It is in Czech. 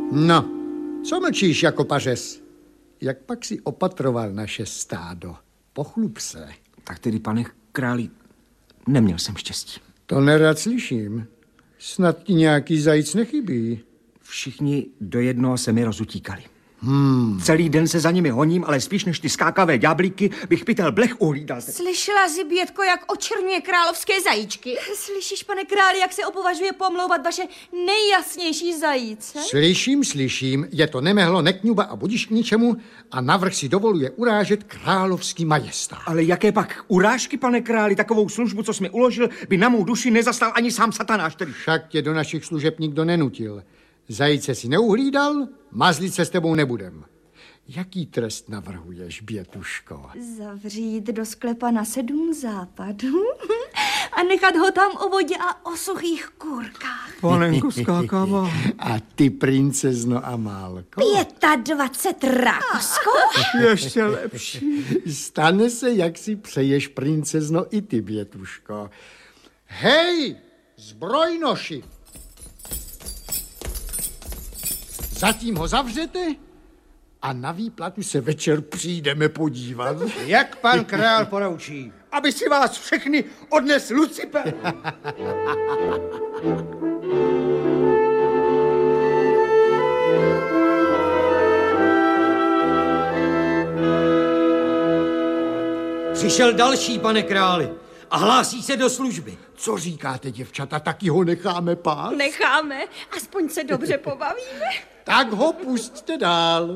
No, co mlčíš jako pařez? Jak pak si opatroval naše stádo? Pochlup se. Tak tedy, pane králi, neměl jsem štěstí. To nerad slyším. Snad ti nějaký zajíc nechybí. Všichni do jednoho se mi rozutíkali. Celý den se za nimi honím, ale spíš než ty skákavé ďáblíky bych pytel blech uhlídal. Slyšela jsi, Bětko, jak očerňuje královské zajíčky? Slyšíš, pane králi, jak se opovažuje pomlouvat vaše nejjasnější zajíce? Slyším, je to nemehlo, nekňuba a budiš k ničemu a navrch si dovoluje urážet královský majestát. Ale jaké pak urážky, pane králi, takovou službu, co jsi mi uložil, by na mou duši nezastal ani sám satanáš tedy. Však tě do našich služeb nikdo nenutil. Zajíce si neuhlídal, mazlit se s tebou nebudem. Jaký trest navrhuješ, Bětuško? Zavřít do sklepa na 7 západů a nechat ho tam o vodě a o suchých kůrkách. Panenko skákavá. A ty, princezno Amálko? 25 rákosko? Ještě lepší. Stane se, jak si přeješ, princezno, i ty, Bětuško. Hej, zbrojnoši! Zatím ho zavřete a na výplatu se večer přijdeme podívat. Jak pan král poroučí? Aby si vás všechny odnes Lucifer. Přišel další, pane králi, a hlásí se do služby. Co říkáte, děvčata, taky ho necháme pás? Necháme, aspoň se dobře pobavíme. Tak ho pusťte dál.